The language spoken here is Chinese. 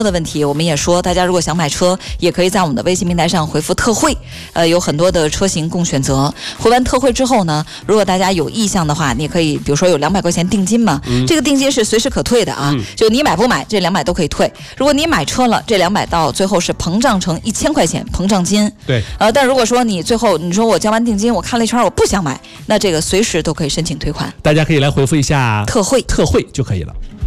的问题，我们也说，大家如果想买车，也可以在我们的微信平台上回复特惠，有很多的车型供选择。回完特惠之后呢，如果大家有意向的话，你可以比如说有200块钱定金嘛，这个定金是随时可退的啊，就你买不买这200都可以退。如果你买车了，这200到最后是膨胀成1000块钱膨胀金。 对， 但如果说你最后你说我交完定金，我看了一圈我不想买，那这个随时都可以申请退款。 大家可以来回复一下特惠就可以了。